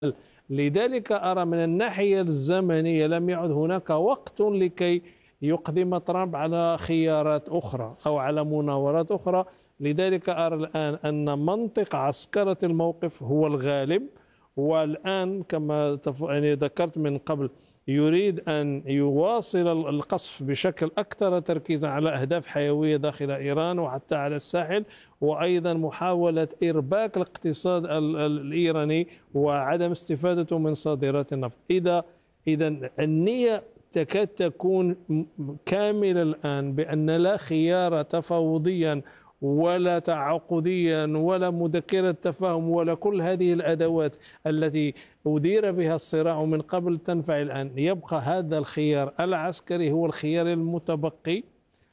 لذلك أرى من الناحية الزمنية لم يعد هناك وقت لكي يقدم ترامب على خيارات أخرى أو على مناورات أخرى. لذلك أرى الآن أن منطق عسكرة الموقف هو الغالب، والآن كما يعني ذكرت من قبل يريد أن يواصل القصف بشكل أكثر تركيزا على أهداف حيوية داخل إيران وحتى على الساحل، وأيضا محاولة إرباك الاقتصاد الإيراني وعدم استفادته من صادرات النفط. إذا النية تكاد تكون كاملة الآن بأن لا خيار تفاوضيا ولا تعاقديا ولا مذكرة تفاهم ولا كل هذه الأدوات التي أدير بها الصراع من قبل تنفع الآن. يبقى هذا الخيار العسكري هو الخيار المتبقي.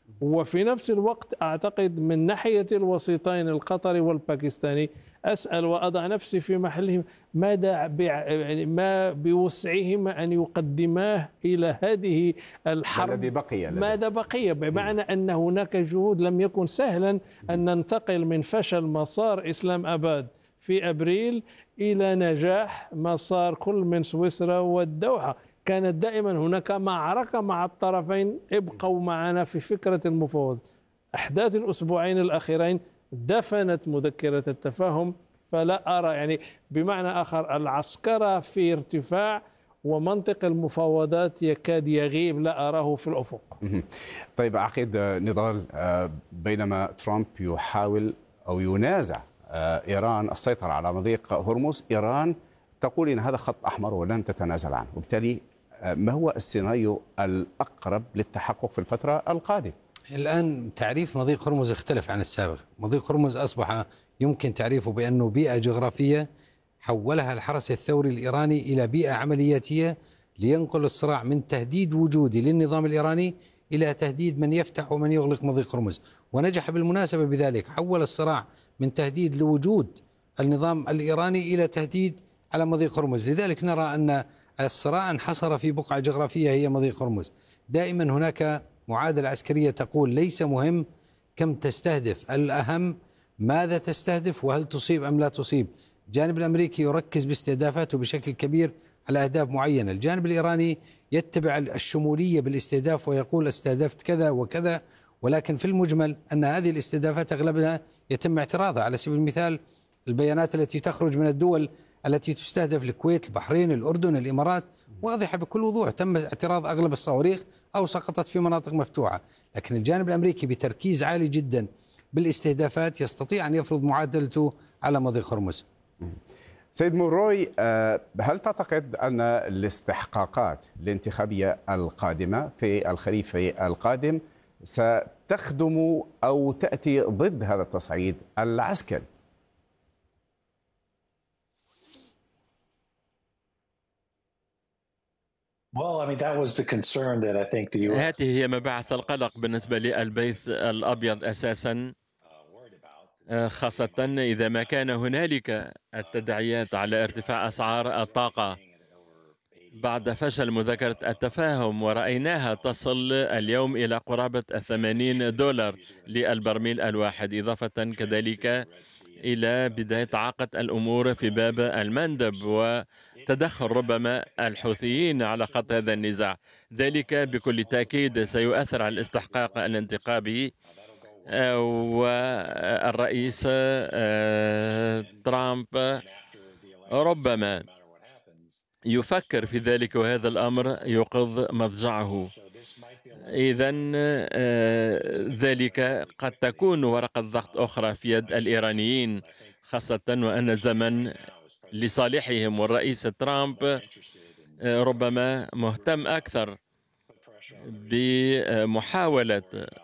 وفي نفس الوقت أعتقد من ناحية الوسيطين القطري والباكستاني أسأل وأضع نفسي في محلهم، ماذا يعني ما بوسعهما أن يقدماه إلى هذه الحرب؟ الذي بقي ماذا بقي؟ بمعنى أن هناك جهود لم يكن سهلا أن ننتقل من فشل مسار إسلام أباد في أبريل إلى نجاح مسار كل من سويسرا والدوحة. كانت دائما هناك معركة مع الطرفين، ابقوا معنا في فكرة المفاوضات. أحداث الأسبوعين الأخيرين دفنت مذكرة التفاهم، فلا أرى يعني بمعنى آخر العسكرة في ارتفاع ومنطق المفاوضات يكاد يغيب، لا أراه في الأفق. طيب عقيد نضال، بينما ترامب يحاول أو ينازع إيران السيطرة على مضيق هرمز، إيران تقول إن هذا خط أحمر ولن تتنازل عنه، وبالتالي ما هو السيناريو الأقرب للتحقق في الفترة القادمة؟ الآن تعريف مضيق هرمز اختلف عن السابق. مضيق هرمز أصبح يمكن تعريفه بأنه بيئة جغرافية حولها الحرس الثوري الإيراني إلى بيئة عملياتية لينقل الصراع من تهديد وجودي للنظام الإيراني إلى تهديد من يفتح ومن يغلق مضيق هرمز، ونجح بالمناسبة بذلك. حول الصراع من تهديد لوجود النظام الإيراني إلى تهديد على مضيق هرمز. لذلك نرى أن الصراع انحصر في بقعة جغرافية هي مضيق هرمز. دائما هناك معادلة عسكرية تقول ليس مهم كم تستهدف، الأهم ماذا تستهدف وهل تصيب أم لا تصيب. الجانب الأمريكي يركز باستهدافاته بشكل كبير على أهداف معينة، الجانب الإيراني يتبع الشمولية بالاستهداف ويقول استهدفت كذا وكذا، ولكن في المجمل أن هذه الاستهدافات أغلبها يتم اعتراضها. على سبيل المثال البيانات التي تخرج من الدول التي تستهدف، الكويت، البحرين، الأردن، الإمارات، واضحة بكل وضوح، تم اعتراض أغلب الصواريخ أو سقطت في مناطق مفتوحة. لكن الجانب الأمريكي بتركيز عالي جدا بالاستهدافات يستطيع أن يفرض معادلته على مضيق هرمز. سيد موروي، هل تعتقد أن الاستحقاقات الانتخابية القادمة في الخريف القادم ستخدم أو تأتي ضد هذا التصعيد العسكري؟ هذه هي مباعث القلق بالنسبة للبيت الأبيض أساسا، خاصة إذا ما كان هنالك التداعيات على ارتفاع أسعار الطاقة بعد فشل مذاكرة التفاهم، ورأيناها تصل اليوم إلى قرابة $80 للبرميل الواحد، إضافة كذلك إلى بداية عقد الأمور في باب المندب وتدخل ربما الحوثيين على خط هذا النزاع. ذلك بكل تأكيد سيؤثر على الاستحقاق الانتخابي، والرئيس ترامب ربما يفكر في ذلك، وهذا الأمر يوقظ مضجعه. إذن ذلك قد تكون ورقة ضغط أخرى في يد الإيرانيين، خاصة وأن الزمن لصالحهم، والرئيس ترامب ربما مهتم أكثر بمحاولة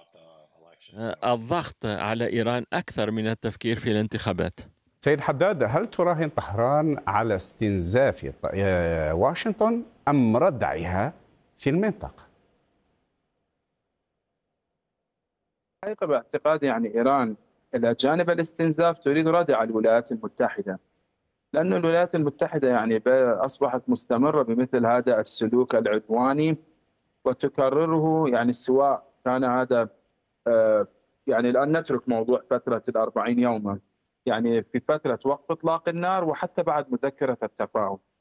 الضغط على إيران أكثر من التفكير في الانتخابات. سيد حداد، هل تراهن طهران على استنزاف واشنطن أم ردعها في المنطقة؟ حقيقة باعتقادي يعني إيران إلى جانب الاستنزاف تريد ردع الولايات المتحدة، لأن الولايات المتحدة يعني أصبحت مستمرة بمثل هذا السلوك العدواني وتكرره، يعني سواء كان هذا يعني الآن نترك موضوع فترة 40 يوما، يعني في فترة وقف إطلاق النار وحتى بعد مذكرة التفاهم.